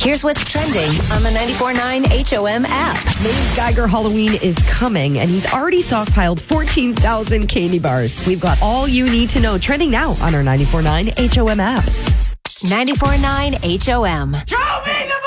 Here's what's trending on the 94.9 HOM app. Maze Geiger Halloween is coming, and he's already stockpiled 14,000 candy bars. We've got all you need to know trending now on our 94.9 HOM app. 94.9 HOM. Show me!